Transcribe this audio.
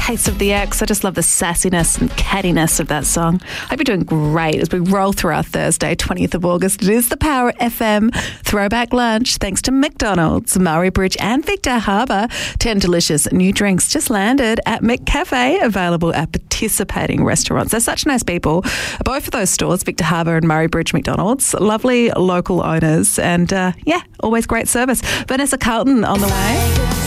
Case of the X. I just love the sassiness and cattiness of that song. Hope you're doing great as we roll through our Thursday, 20th of August. It is the Power FM Throwback Lunch, thanks to McDonald's, Murray Bridge and Victor Harbour. 10 delicious new drinks just landed at McCafe, available at participating restaurants. They're such nice people. Both of those stores, Victor Harbour and Murray Bridge McDonald's, lovely local owners and, always great service. Vanessa Carlton on the way.